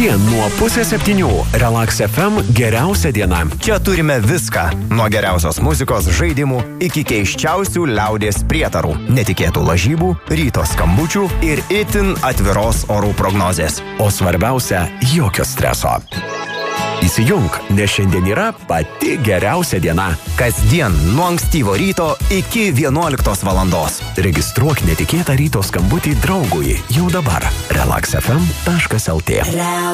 Kasdien nuo 6:30 Relax FM geriausia diena. Čia turime viską. Nuo geriausios muzikos, žaidimų iki keiščiausių liaudies prietarų, netikėtų lažybų, ryto skambučių ir itin atviros orų prognozės. O svarbiausia, jokio streso. Įsijunk, nes šiandien yra pati geriausia diena. Kasdien nuo ankstyvo ryto iki 11 valandos. Registruok netikėtą ryto skambutį draugui jau dabar. relaxfm.lt